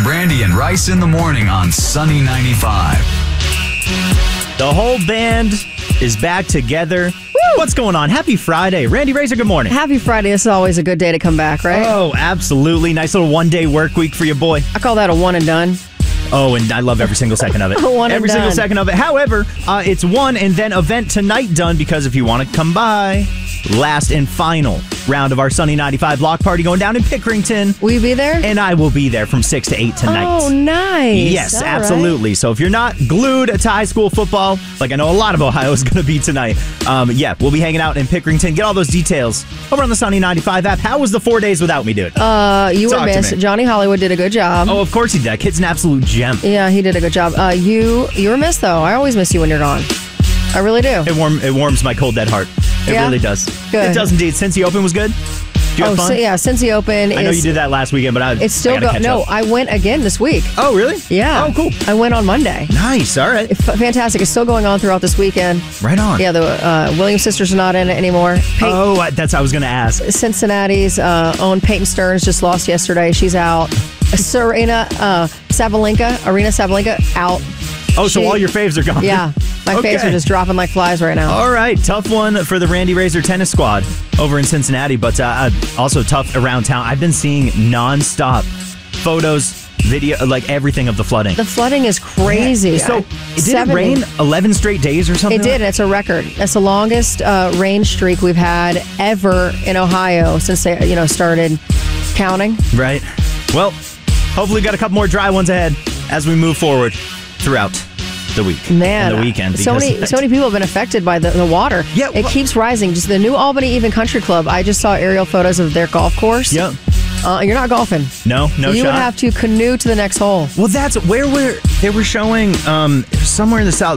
Brandy and Rice in the morning on Sunny 95. The whole band is back together. Woo! What's going on? Happy Friday. Randy Razor, good morning. Happy Friday. This is always a good day to come back, right? Oh, absolutely. Nice little one-day work week for your boy. I call that a one and done. Oh, and I love every single second of it. Every single second of it. However, it's one and then event tonight done because if you want to come by, last and final round of our Sunny 95 block party going down in Pickerington. Will you be there? And I will be there from 6 to 8 tonight. Oh, nice. Yes, All absolutely. right. So if you're not glued to high school football, like I know a lot of Ohio is going to be tonight, we'll be hanging out in Pickerington. Get all those details over on the Sunny 95 app. How was the 4 days without me, dude? You were missed. Johnny Hollywood did a good job. Oh, of course he did. That kid's an absolute gem. Yeah, he did a good job. You were missed, though. I always miss you when you're gone. I really do. It warms my cold, dead heart. It really does. Good. It does indeed. Cincy Open was good? Did you have fun? Cincy Open I know you did that last weekend, but it's still going. No, I went again this week. Oh, really? Yeah. Oh, cool. I went on Monday. Nice. All right. Fantastic. It's still going on throughout this weekend. Right on. Yeah, the Williams sisters are not in it anymore. That's what I was going to ask. Cincinnati's own Peyton Stearns just lost yesterday. She's out. Arena Sabalenka out. Oh, so all your faves are gone. Yeah. My faves are just dropping like flies right now. All right. Tough one for the Randy Razor tennis squad over in Cincinnati, but also tough around town. I've been seeing nonstop photos, video, like everything of the flooding. The flooding is crazy. Yeah. So did it rain 11 straight days or something? It did. It's a record. It's the longest rain streak we've had ever in Ohio since they started counting. Right. Well, hopefully we got a couple more dry ones ahead as we move forward throughout the week. Man, and the weekend. So many people have been affected by the water. Yeah, it keeps rising. Just the New Albany Even Country Club. I just saw aerial photos of their golf course. Yep. You're not golfing. No shot. You would have to canoe to the next hole. Well, that's where they were showing somewhere in the south.